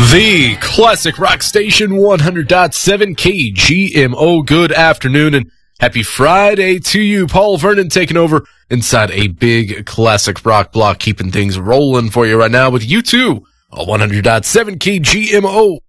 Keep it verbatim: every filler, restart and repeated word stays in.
The classic rock station one hundred point seven K G M O. Good afternoon and happy Friday to you. Paul Vernon taking over inside a big classic rock block, keeping things rolling for you right now with you two on one hundred point seven K G M O.